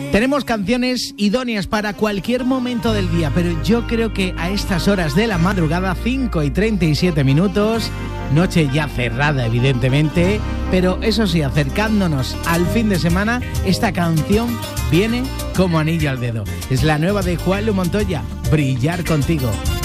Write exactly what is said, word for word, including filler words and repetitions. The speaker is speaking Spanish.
Tenemos canciones idóneas para cualquier momento del día, pero yo creo que a estas horas de la madrugada, cinco y treinta y siete minutos, noche ya cerrada evidentemente, pero eso sí, acercándonos al fin de semana, esta canción viene como anillo al dedo. Es la nueva de Juan Lu Montoya, Brillar Contigo.